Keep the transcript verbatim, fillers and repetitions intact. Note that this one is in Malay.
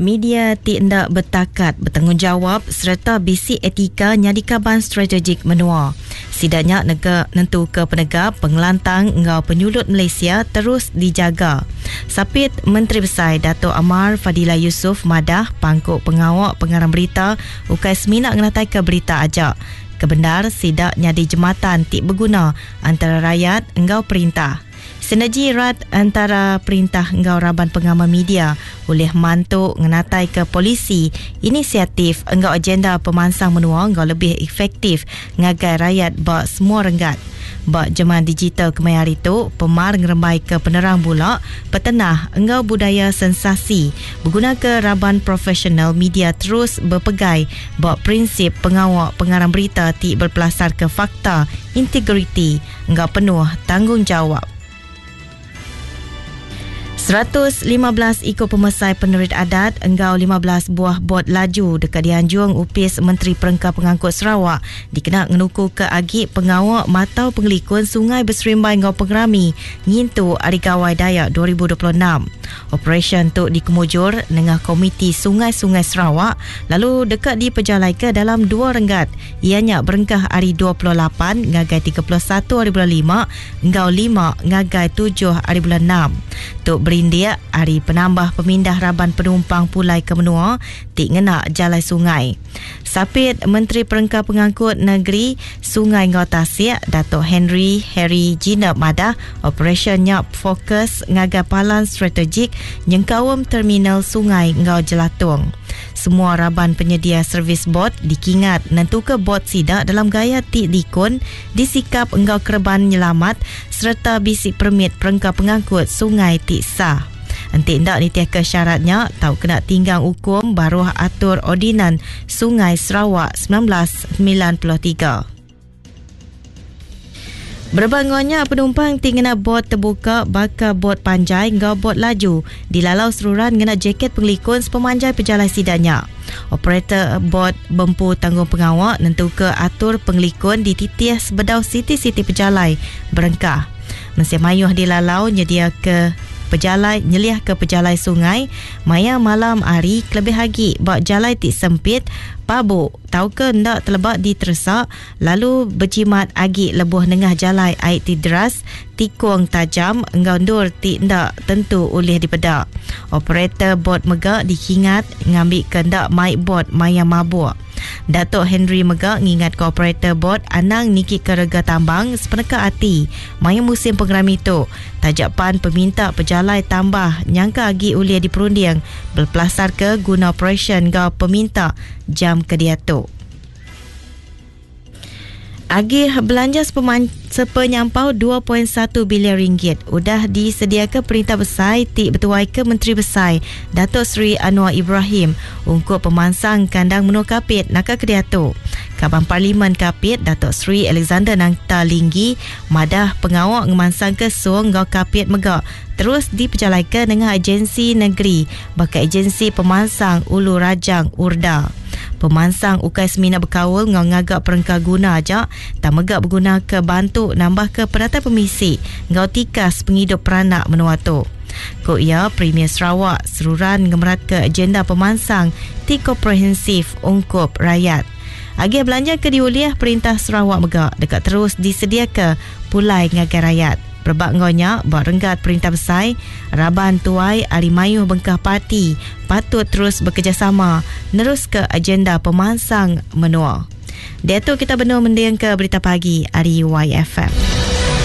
media tidak bertakat bertanggungjawab serta bisi etika nyadi kaban strategik menua. Sidaknya nega nentu ke penegak pengelantang ngau penyulut Malaysia terus dijaga. Sapit Menteri Besar Dato' Amar Fadila Yusof madah pangkuk pengawak pengarang berita ukai seminak ngenatai ke berita ajak. Kebendar sidak nyadi jematan tik berguna antara rakyat engau perintah. Sinergi erat antara perintah engau Raban Pengamal Media oleh mantuk ngenatai ke polisi, inisiatif engau agenda pemansang menua engau lebih efektif ngagai rakyat bak semua renggat. Bak jemaah digital kemai hari tu, pemar ngerembai ke penerang bulak, petenah engau budaya sensasi. Berguna ke Raban Profesional Media terus berpegai bak prinsip pengawak pengarang berita ti berpelasar ke fakta, integriti, engau penuh tanggungjawab. seratus lima belas ikut pemesai penerit adat engau lima belas buah bot laju dekat dianjung upis Menteri Perengkah Pengangkut Sarawak dikena ngenuku ke agi pengawak matau pengelikun Sungai Berserimbai engau Pengerami ngintu Hari Gawai Dayak dua ribu dua puluh enam. Operation tu dikemujur dengan Komiti Sungai-Sungai Sarawak lalu dekat diperjalai ke dalam dua renggat. Ianya berengkah hari dua puluh lapan ngagai tiga puluh satu hari bulan lima engau lima ngagai tujuh hari bulan enam. Tuk berindia hari penambah pemindah Raban penumpang pulai ke menua tik ngena jalai sungai. Sapit Menteri Perengkah Pengangkut Negeri Sungai Ngau Tasik Dato' Henry Harry Jinab madah operationnya fokus ngagai palan strategik nyengkawam terminal Sungai Ngau Jelatung. Semua Raban penyedia servis bot dikingat nentu ke bot sidak dalam gaya tik dikun disikap engau kerban nyelamat serta bisi permit Perengkah Pengangkut Sungai tik sah. Entik ndak ditiak ke syaratnya tau kena tinggang hukum baruh atur Ordinan Sungai Sarawak seribu sembilan ratus sembilan puluh tiga. Berbangunnya penumpang tinggal bot terbuka baka bot panjai ngau bot laju dilalau seruran ngena jaket pengelikun sepemanjai pejalai sidanya. Operator bot bempu tanggung pengawak nentu ke atur pengelikun di titiah sebedau siti-siti pejalai berengkah. Mesia mayuh dilalau nyedia ke pejalai nyeliah ke pejalai sungai maya malam hari kelebih hagi bak jalai tik sempit pabuk tau ke ndak terlebak di teresak lalu berjimat agi lebuh nengah jalai air ti deras tikung tajam engau ndur tik ndak tentu oleh dipedak. Operator bot megak dikingat ngambil ke ndak mic bot maya mabuk. Dato' Henry megak ngingat ke operator bot anang niki ke rega tambang sepeneka hati maya musim pengerami tu tajapan peminta pejalai tambah nyangka agi ulia diperunding berpelasar ke guna operation gau peminta jam kedia tu. Agih belanja sepeman, sepenyampau dua perpuluhan satu bilion ringgit udah disediakan Perintah Besar tik bertuai ke Menteri Besar Dato' Seri Anwar Ibrahim untuk pemansang kandang menua kapit nakal kedia tu. Kaban Parlimen Kapit Dato' Seri Alexander Nangta Linggi madah pengawak ngemansang ke sung ngau kapit megak terus diperjalaikan dengan agensi negeri bakal agensi pemansang Ulu Rajang Urda. Pemansang ukai semina berkawal ngau ngagak perengkah guna ajak tak megak berguna ke bantu nambah ke perata pemisi ngau tikas penghidup peranak menua tu. Ko ia Premier Sarawak seruran ngemerat ke agenda pemansang ti komprehensif ungkup rakyat. Agih belanja ke diuliah Perintah Sarawak megak dekat terus disediakan pulai ngagai rakyat. Perbak ngonya buat renggat Perintah Besar Raban Tuai Alimayuh Bengkah Parti patut terus bekerjasama nerus ke agenda pemansang menua. Dia tu kita benar mendengar ke berita pagi hari Y F M.